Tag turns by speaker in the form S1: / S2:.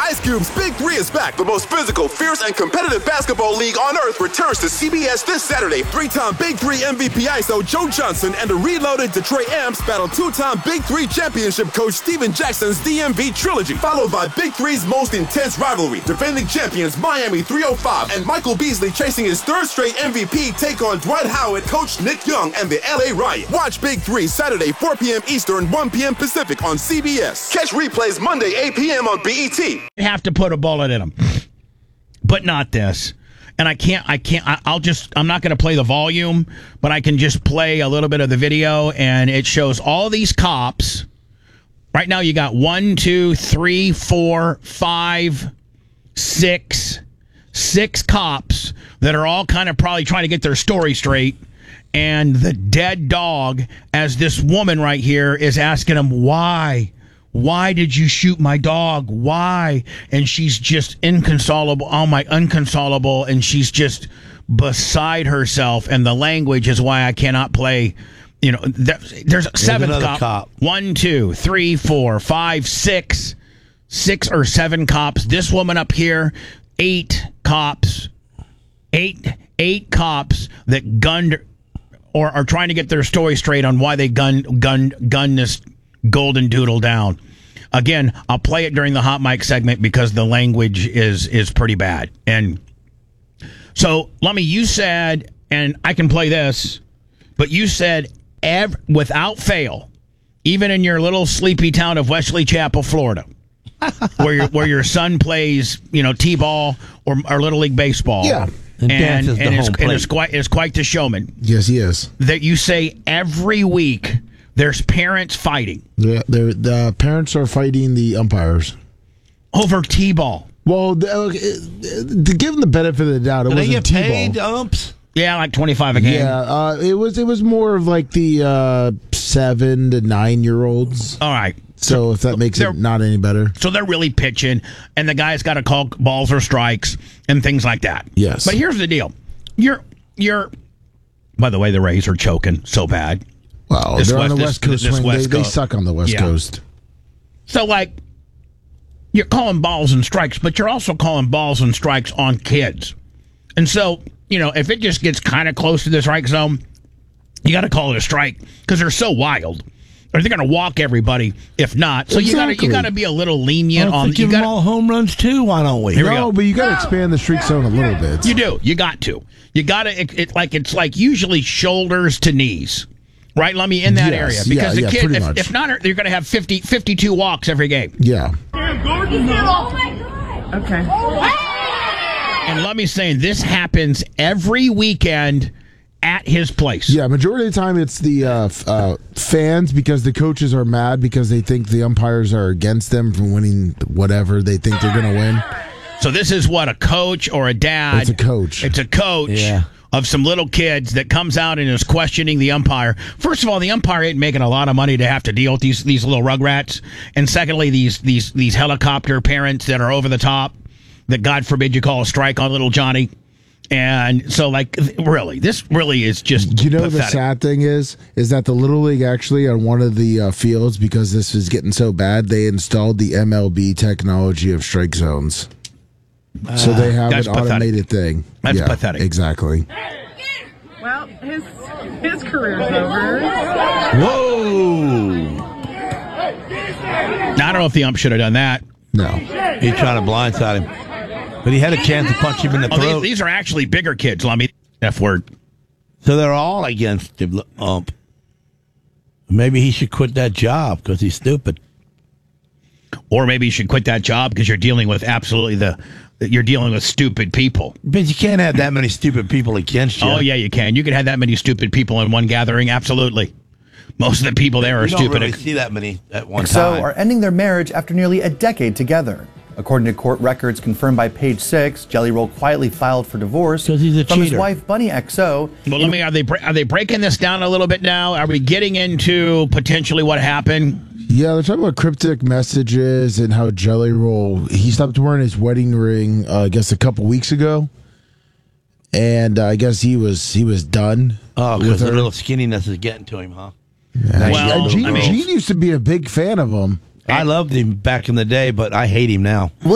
S1: Ice Cube's Big Three is back. The most physical, fierce, and competitive basketball league on earth returns to CBS this Saturday. Three-time Big Three MVP ISO Joe Johnson and the reloaded Detroit Amps battle two-time Big Three championship coach Steven Jackson's DMV trilogy, followed by Big Three's most intense rivalry. Defending champions Miami 305 and Michael Beasley chasing his third straight MVP take on Dwight Howard, coach Nick Young, and the LA Riot. Watch Big Three Saturday, 4 p.m. Eastern, 1 p.m. Pacific on CBS. Catch replays Monday, 8 p.m. on BET.
S2: Have to put a bullet in them, but not this. And I'm not going to play the volume, but I can just play a little bit of the video, and it shows all these cops. Right now you got 1, 2, 3, 4, 5, 6 cops that are all kind of probably trying to get their story straight. And the dead dog, as this woman right here is asking him, why? Why did you shoot my dog? Why? And she's just inconsolable. Oh, my, inconsolable. And she's just beside herself. And the language is why I cannot play. You know, there's 7 cops. 1, 2, 3, 4, 5, 6 or 7 cops. This woman up here, 8 cops. 8 cops that gunned or are trying to get their story straight on why they gunned this golden doodle down. Again, I'll play it during the hot mic segment because the language is pretty bad. And so, Lummy, you said, and I can play this, but you said without fail, even in your little sleepy town of Wesley Chapel, Florida, where your son plays, t-ball or little league baseball.
S3: Yeah.
S2: And is quite the showman.
S3: Yes, he is.
S2: That you say every week there's parents fighting.
S3: Yeah, the parents are fighting the umpires
S2: over t-ball.
S3: Well, to give them the benefit of the doubt, it wasn't
S4: they get
S3: t-ball.
S4: paid umps?
S2: Yeah, like $25 a game.
S3: Yeah, it was more of like the 7 to 9-year-olds.
S2: All right.
S3: So if that makes it not any better.
S2: So they're really pitching, and the guy's got to call balls or strikes and things like that.
S3: Yes.
S2: But here's the deal. You're. By the way, the Rays are choking so bad.
S3: Well, they're on the West Coast swing. They suck on the West Coast.
S2: So, you're calling balls and strikes, but you're also calling balls and strikes on kids. And so, if it just gets kind of close to the strike zone, you got to call it a strike because they're so wild. Or they're going to walk everybody if not. So
S3: exactly.
S2: you got to be a little lenient on.
S4: Give them all home runs too. Why don't we?
S3: No, but you got to expand the strike zone a little bit.
S2: You do. You got to. You got to. It's like usually shoulders to knees, right? Let me in that area because the kid, if not, you're going to have 52 walks every game.
S3: Yeah.
S5: Oh my God.
S2: Okay. And let me say, this happens every weekend at his place.
S3: Yeah, majority of the time it's the fans because the coaches are mad because they think the umpires are against them from winning whatever they think they're going to win.
S2: So this is what, a coach or a dad?
S3: It's a coach.
S2: It's a coach of some little kids that comes out and is questioning the umpire. First of all, the umpire ain't making a lot of money to have to deal with these little rugrats. And secondly, these helicopter parents that are over the top that, God forbid, you call a strike on little Johnny. And so, really, this really is just pathetic.
S3: The sad thing is that the Little League actually on one of the fields, because this is getting so bad, they installed the MLB technology of strike zones. So they have an automated thing.
S2: That's pathetic.
S3: Exactly.
S6: Well, his career's over.
S4: Whoa!
S2: Now, I don't know if the ump should have done that.
S3: No.
S4: He tried to blindside him. But he had a chance to punch him in the throat.
S2: These are actually bigger kids, let me F word.
S4: So they're all against the ump. Maybe he should quit that job because he's stupid.
S2: Or maybe you should quit that job because you're dealing with you're dealing with stupid people.
S4: But you can't have that many stupid people against you.
S2: Oh, yeah, you can. You can have that many stupid people in one gathering, absolutely. Most of the people there are stupid.
S4: You don't really see that many at one time.
S7: So are ending their marriage after nearly a decade together. According to court records confirmed by Page Six, Jelly Roll quietly filed for divorce
S4: from his
S7: wife Bunny XO.
S2: Well, are they breaking this down a little bit now? Are we getting into potentially what happened?
S3: Yeah, they're talking about cryptic messages and how Jelly Roll, he stopped wearing his wedding ring, I guess a couple weeks ago, and I guess he was done.
S4: Oh, because the little skinniness is getting to him, huh?
S3: Yeah. Well, Gene used to be a big fan of him.
S4: I loved him back in the day, but I hate him now.